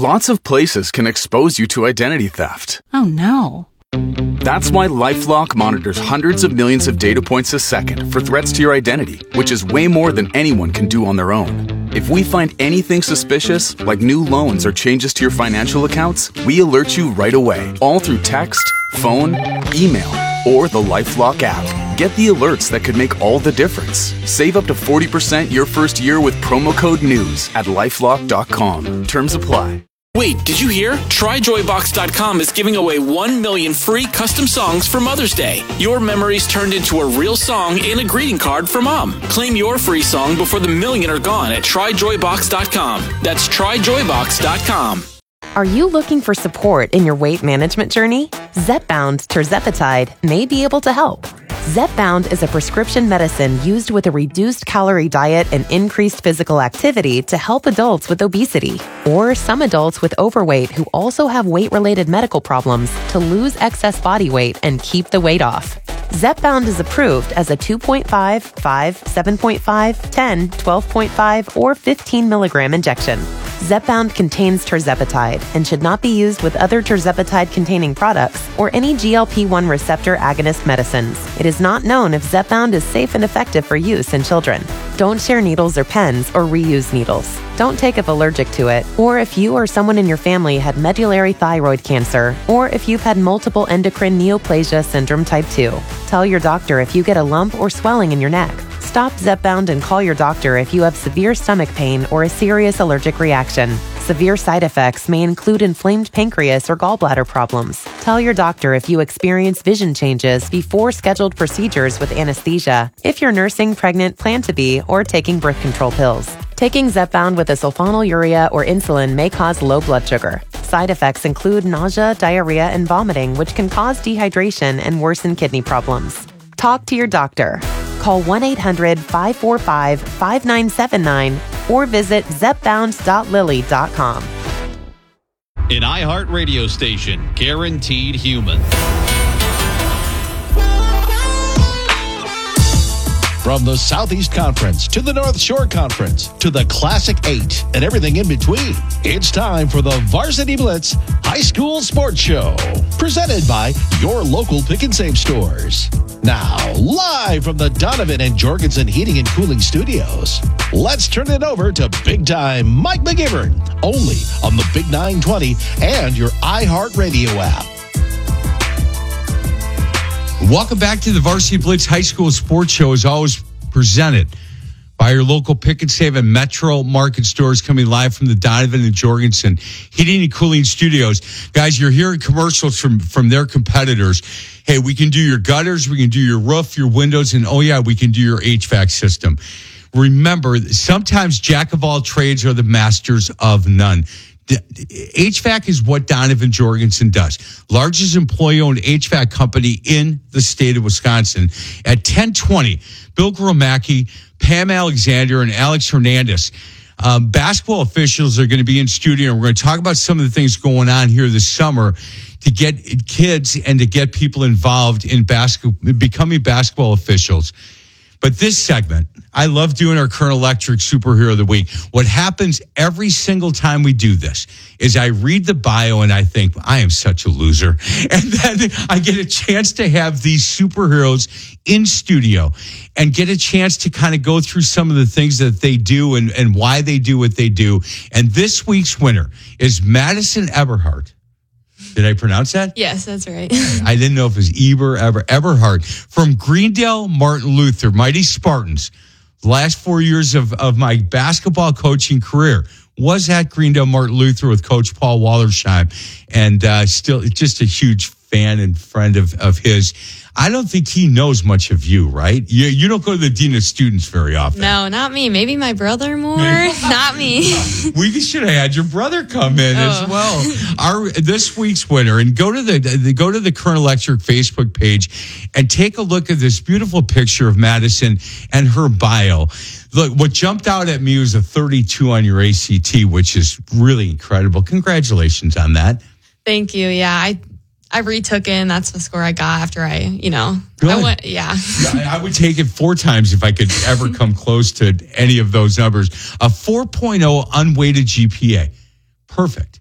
lots of places can expose you to identity theft. Oh no. That's why LifeLock monitors hundreds of millions of data points a second for threats to your identity, which is way more than anyone can do on their own. If we find anything suspicious, like new loans or changes to your financial accounts, we alert you right away, all through text, phone, email, or the LifeLock app. Get the alerts that could make all the difference. Save up to 40% your first year with promo code NEWS at LifeLock.com. Terms apply. Wait, did you hear? TryJoyBox.com is giving away 1 million free custom songs for Mother's Day. Your memories turned into a real song and a greeting card for Mom. Claim your free song before the million are gone at TryJoyBox.com. That's TryJoyBox.com. Are you looking for support in your weight management journey? Zepbound tirzepatide may be able to help. Zepbound is a prescription medicine used with a reduced calorie diet and increased physical activity to help adults with obesity or some adults with overweight who also have weight-related medical problems to lose excess body weight and keep the weight off. Zepbound is approved as a 2.5, 5, 7.5, 10, 12.5, or 15 milligram injection. Zepbound contains tirzepatide and should not be used with other tirzepatide-containing products or any GLP-1 receptor agonist medicines. It is not known if Zepbound is safe and effective for use in children. Don't share needles or pens or reuse needles. Don't take if allergic to it, or if you or someone in your family had medullary thyroid cancer, or if you've had multiple endocrine neoplasia syndrome type 2. Tell your doctor if you get a lump or swelling in your neck. Stop Zepbound and call your doctor if you have severe stomach pain or a serious allergic reaction. Severe side effects may include inflamed pancreas or gallbladder problems. Tell your doctor if you experience vision changes before scheduled procedures with anesthesia, if you're nursing, pregnant, plan to be, or taking birth control pills. Taking Zepbound with a sulfonylurea or insulin may cause low blood sugar. Side effects include nausea, diarrhea, and vomiting, which can cause dehydration and worsen kidney problems. Talk to your doctor. Call 1-800-545-5979 or visit zepbound.lilly.com. An iHeart radio station, guaranteed human. From the Southeast Conference to the North Shore Conference to the Classic 8 and everything in between, it's time for the Varsity Blitz High School Sports Show, presented by your local Pick and Save stores. Now, live from the Donovan and Jorgensen Heating and Cooling Studios, let's turn it over to Big Time Mike McGivern, only on the Big 920 and your iHeart Radio app. Welcome back to the Varsity Blitz High School Sports Show, as always presented by your local Pick and Save and Metro Market stores, coming live from the Donovan and Jorgensen Heating and Cooling Studios. Guys, you're hearing commercials from their competitors. Hey, we can do your gutters, we can do your roof, your windows, and oh yeah, we can do your HVAC system. Remember, sometimes jack of all trades are the masters of none. HVAC is what Donovan Jorgensen does. Largest employee-owned HVAC company in the state of Wisconsin. At 10:20, Bill Gromacki, Pam Alexander, and Alex Hernandez. Basketball officials are going to be in studio, and we're going to talk about some of the things going on here this summer to get kids and to get people involved in becoming basketball officials. But this segment, I love doing our Current Electric Superhero of the Week. What happens every single time we do this is I read the bio and I think, I am such a loser. And then I get a chance to have these superheroes in studio and get a chance to kind of go through some of the things that they do and why they do what they do. And this week's winner is Madison Eberhardt. Did I pronounce that? Yes, that's right. I didn't know if it was Eberhardt from Greendale Martin Luther, Mighty Spartans. The last 4 years of my basketball coaching career was at Greendale Martin Luther with Coach Paul Wallersheim, and still just a huge fan and friend of his. I don't think he knows much of you, right? You don't go to the Dean of Students very often. No, not me. Maybe my brother more. Not me. We should have had your brother come in as well. This week's winner, and go to the Current Electric Facebook page and take a look at this beautiful picture of Madison and her bio. Look, what jumped out at me was a 32 on your ACT, which is really incredible. Congratulations on that. Thank you. Yeah, I retook it, and that's the score I got after I went, yeah. I would take it 4 times if I could ever come close to any of those numbers. A 4.0 unweighted GPA. Perfect.